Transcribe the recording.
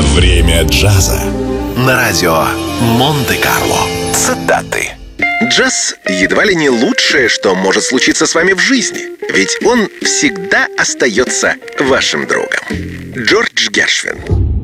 Время джаза на радио Монте-Карло. Цитаты. Джаз едва ли не лучшее, что может случиться с вами в жизни, ведь он всегда остается вашим другом. Джордж Гершвин.